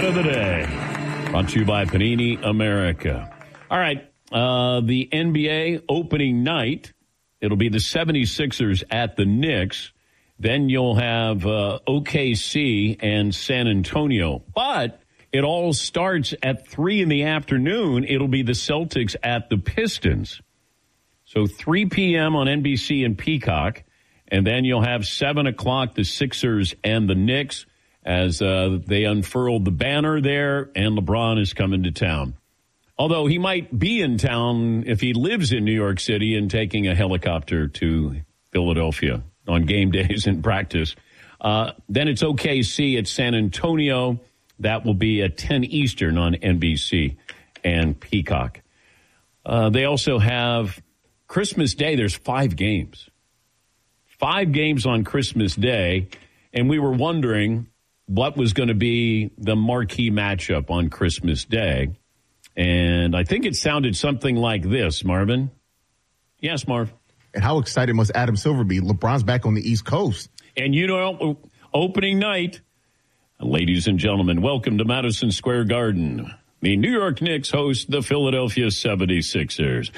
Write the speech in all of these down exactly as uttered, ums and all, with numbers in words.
of the day. Brought to you by Panini America. All right, uh, the N B A opening night, it'll be the seventy-sixers at the Knicks. Then you'll have uh, O K C and San Antonio. But it all starts at three in the afternoon. It'll be the Celtics at the Pistons. So three p.m. on N B C and Peacock. And then you'll have seven o'clock, the Sixers and the Knicks, as uh, they unfurled the banner there, and LeBron is coming to town. Although he might be in town if he lives in New York City and taking a helicopter to Philadelphia on game days in practice. Uh, then it's O K C at San Antonio. That will be at ten Eastern on N B C and Peacock. Uh, they also have Christmas Day. There's five games. Five games on Christmas Day, and we were wondering what was going to be the marquee matchup on Christmas Day. And I think it sounded something like this, Marvin. Yes, Marv. And how excited must Adam Silver be? LeBron's back on the East Coast. And you know, opening night, ladies and gentlemen, welcome to Madison Square Garden. The New York Knicks host the Philadelphia seventy-sixers.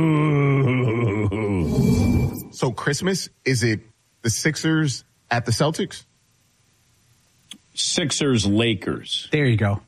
Boo! So Christmas, is it the Sixers at the Celtics? Sixers, Lakers. There you go.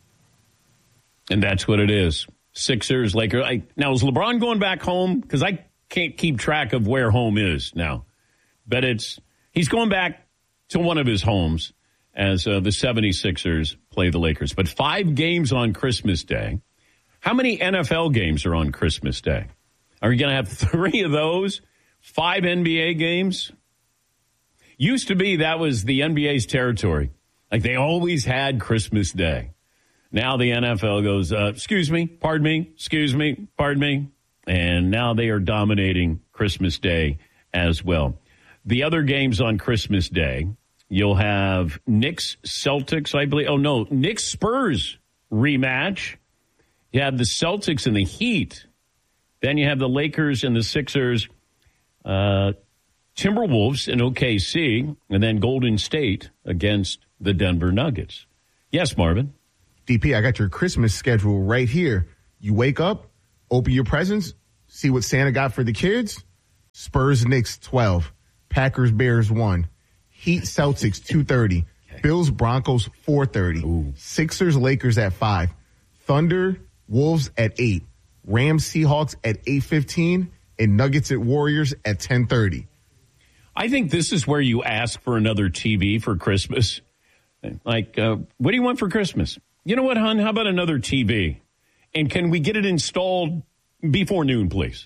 And that's what it is. Sixers, Lakers. I, now, is LeBron going back home? Because I can't keep track of where home is now. But it's he's going back to one of his homes as uh, the seventy-sixers play the Lakers. But five games on Christmas Day. How many N F L games are on Christmas Day? Are you going to have three of those? Five N B A games? Used to be that was the N B A's territory. Like they always had Christmas Day. Now the N F L goes, uh, excuse me, pardon me, excuse me, pardon me. And now they are dominating Christmas Day as well. The other games on Christmas Day, you'll have Knicks, Celtics, I believe. Oh, no, Knicks, Spurs rematch. You have the Celtics and the Heat. Then you have the Lakers and the Sixers, uh, Timberwolves and O K C, and then Golden State against the Denver Nuggets. Yes, Marvin. D P, I got your Christmas schedule right here. You wake up, open your presents, see what Santa got for the kids. Spurs, Knicks, twelve. Packers, Bears, one. Heat, Celtics, two thirty. Okay. Bills, Broncos, four thirty. Ooh. Sixers, Lakers at five. Thunder, Wolves at eight. Rams, Seahawks at eight fifteen. And Nuggets at Warriors at ten thirty. I think this is where you ask for another T V for Christmas. Like, uh, what do you want for Christmas? You know what, hon? How about another T V? And can we get it installed before noon, please?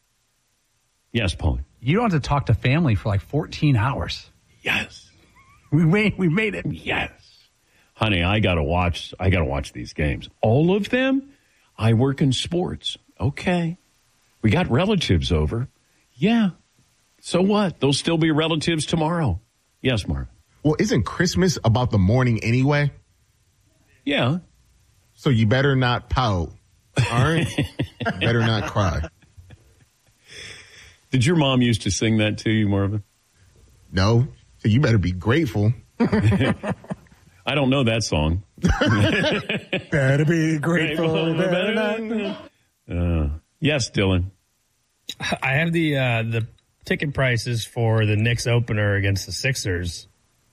Yes, Paul. You don't have to talk to family for like fourteen hours. Yes. We made, we made it. Yes. Honey, I got to watch, I got to watch these games. All of them? I work in sports. Okay. We got relatives over. Yeah. So what? They'll still be relatives tomorrow. Yes, Mark. Well, isn't Christmas about the morning anyway? Yeah. So you better not pout. All right? Better not cry. Did your mom used to sing that to you, Marvin? No. So you better be grateful. I don't know that song. Better be grateful. Better not. Uh, yes, Dylan. I have the uh, the ticket prices for the Knicks opener against the Sixers.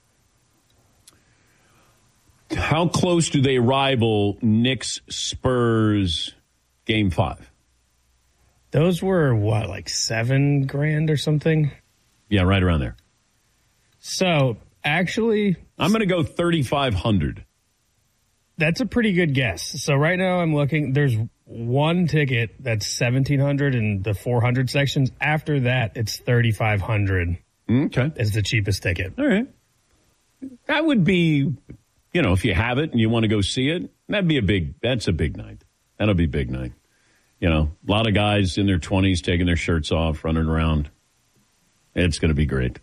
How close do they rival Knicks Spurs game five? Those were what, like seven grand or something? Yeah, right around there. So actually, I'm going to go thirty-five hundred. That's a pretty good guess. So right now I'm looking, there's one ticket that's seventeen hundred in the four hundred sections. After that, it's thirty-five hundred. Okay. It's the cheapest ticket. All right. That would be, you know, if you have it and you want to go see it, that'd be a big, that's a big night. That'll be a big night. You know, a lot of guys in their twenties taking their shirts off, running around. It's going to be great.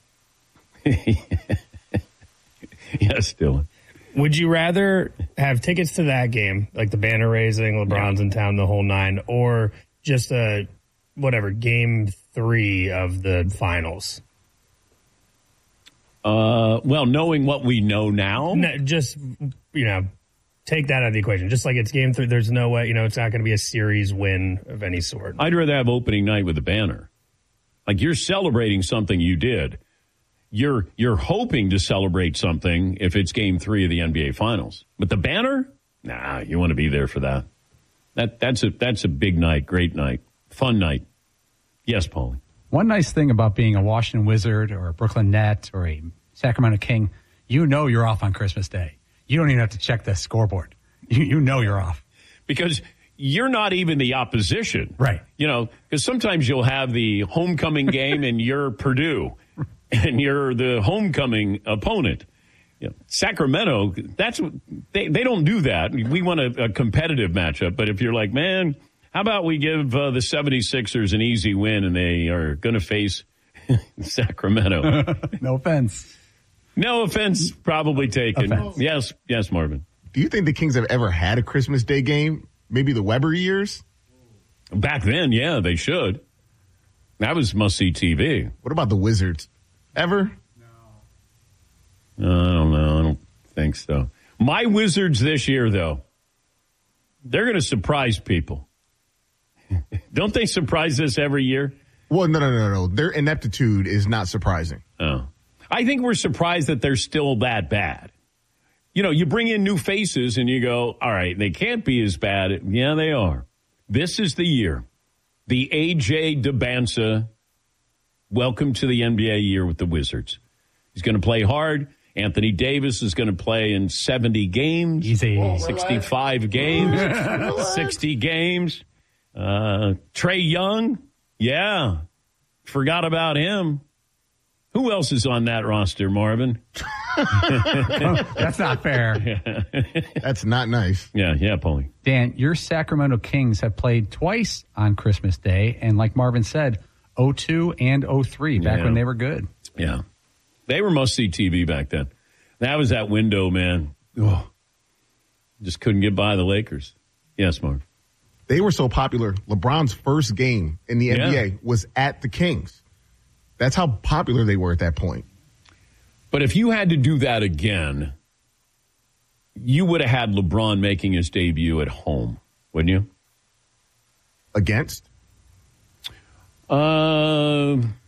Yes, Dylan. Would you rather have tickets to that game, like the banner raising, LeBron's yeah. in town, the whole nine, or just a, whatever, game three of the finals? Uh, well, knowing what we know now. No, just, you know, take that out of the equation. Just like it's game three, there's no way, you know, it's not going to be a series win of any sort. I'd rather have opening night with a banner. Like you're celebrating something you did. You're you're hoping to celebrate something if it's game three of the N B A Finals. But the banner? Nah, you want to be there for that. That that's a that's a big night, great night, fun night. Yes, Paulie. One nice thing about being a Washington Wizard or a Brooklyn Net or a Sacramento King, you know you're off on Christmas Day. You don't even have to check the scoreboard. You, you know you're off. Because you're not even the opposition. Right. You know, because sometimes you'll have the homecoming game and you're Purdue and you're the homecoming opponent. You know, Sacramento, that's they, they don't do that. We want a, a competitive matchup. But if you're like, man, how about we give uh, the seventy-sixers an easy win and they are going to face Sacramento? No offense. No offense, probably taken. Offense. Yes, yes, Marvin. Do you think the Kings have ever had a Christmas Day game? Maybe the Weber years? Back then, yeah, they should. That was must-see T V. What about the Wizards? Ever? Uh, I don't know. I don't think so. My Wizards this year, though, they're going to surprise people. Don't they surprise us every year? Well, no, no, no, no. Their ineptitude is not surprising. Oh. I think we're surprised that they're still that bad. You know, you bring in new faces and you go, all right, they can't be as bad. Yeah, they are. This is the year. The A J Debansa, welcome to the N B A year with the Wizards. He's going to play hard. Anthony Davis is going to play in seventy games. Easy. sixty-five games. sixty games. Uh, Trae Young. Yeah. Forgot about him. Who else is on that roster, Marvin? That's not fair. That's not nice. Yeah, yeah, Paulie. Dan, your Sacramento Kings have played twice on Christmas Day, and like Marvin said, oh two and oh three, back Yeah. when they were good. Yeah. They were must-see T V back then. That was that window, man. Oh, just couldn't get by the Lakers. Yes, Marv. They were so popular. LeBron's first game in the Yeah. N B A was at the Kings. That's how popular they were at that point. But if you had to do that again, you would have had LeBron making his debut at home, wouldn't you? Against? Uh,